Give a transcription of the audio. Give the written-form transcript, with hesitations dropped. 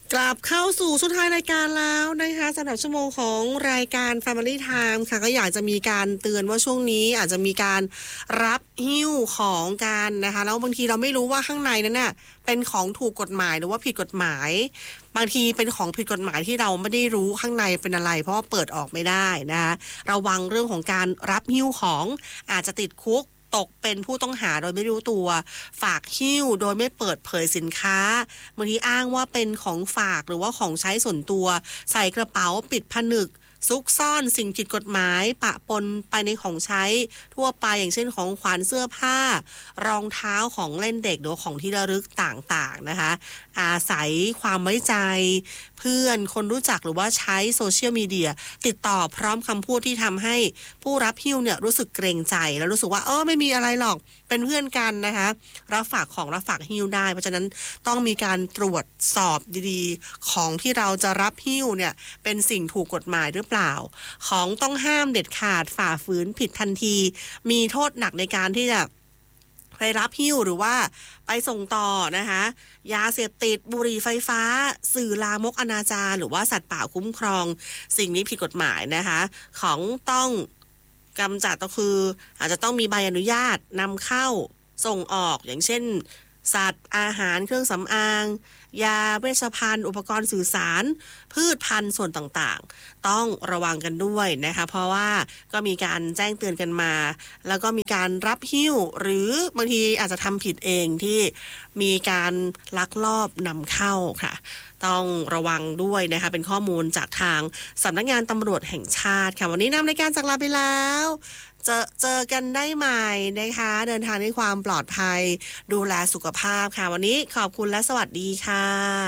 กลับเข้าสู่สุดท้ายรายการแล้วนะคะสำหรับชั่วโมงของรายการ Family Time ค่ะก็อยากจะมีการเตือนว่าช่วงนี้อาจจะมีการรับหิ้วของกันนะคะแล้วบางทีเราไม่รู้ว่าข้างในนั้นน่ะเป็นของถูกกฎหมายหรือว่าผิดกฎหมายบางทีเป็นของผิดกฎหมายที่เราไม่ได้รู้ข้างในเป็นอะไรเพราะว่าเปิดออกไม่ได้นะคะระวังเรื่องของการรับหิ้วของอาจจะติดคุกตกเป็นผู้ต้องหาโดยไม่รู้ตัวฝากหิ้วโดยไม่เปิดเผยสินค้าบางทีอ้างว่าเป็นของฝากหรือว่าของใช้ส่วนตัวใส่กระเป๋าปิดผนึกซุกซ่อนสิ่งผิดกฎหมายปะปนไปในของใช้ทั่วไปอย่างเช่นของขวัญเสื้อผ้ารองเท้าของเล่นเด็กหรือของที่ระลึกต่างๆนะคะอาศัยความไว้ใจเพื่อนคนรู้จักหรือว่าใช้โซเชียลมีเดียติดต่อพร้อมคำพูดที่ทำให้ผู้รับหิ้วเนี่ยรู้สึกเกรงใจแล้วรู้สึกว่าไม่มีอะไรหรอกเป็นเพื่อนกันนะคะรับฝากของรับฝากหิ้วได้เพราะฉะนั้นต้องมีการตรวจสอบดีๆของที่เราจะรับหิ้วเนี่ยเป็นสิ่งถูกกฎหมายหรือเปล่าของต้องห้ามเด็ดขาดฝ่าฝืนผิดทันทีมีโทษหนักในการที่จะไปรับหิ้วหรือว่าไปส่งต่อนะคะยาเสพติดบุหรี่ไฟฟ้าสื่อลามกอนาจารหรือว่าสัตว์ป่าคุ้มครองสิ่งนี้ผิดกฎหมายนะคะของต้องกำจัดก็คืออาจจะต้องมีใบอนุญาตนำเข้าส่งออกอย่างเช่นสัตว์อาหารเครื่องสำอางยาเวชภัณฑ์อุปกรณ์สื่อสารพืชพันธุ์ส่วนต่างๆต้องระวังกันด้วยนะคะเพราะว่าก็มีการแจ้งเตือนกันมาแล้วก็มีการรับหิ้วหรือบางทีอาจจะทำผิดเองที่มีการลักลอบนำเข้าค่ะต้องระวังด้วยนะคะเป็นข้อมูลจากทางสำนักงานตำรวจแห่งชาติค่ะวันนี้นำรายการจากลาไปแล้วเจอกันได้ใหม่นะคะเดินทางด้วยความปลอดภัยดูแลสุขภาพค่ะวันนี้ขอบคุณและสวัสดีค่ะ